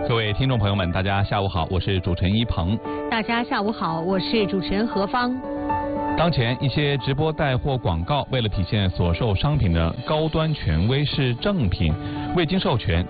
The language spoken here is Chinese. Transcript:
各位听众朋友们，大家下午好，我是主持人一鹏。 大家下午好，我是主持人何芳。 当前一些直播带货广告为了体现所售商品的高端权威是正品，未经授权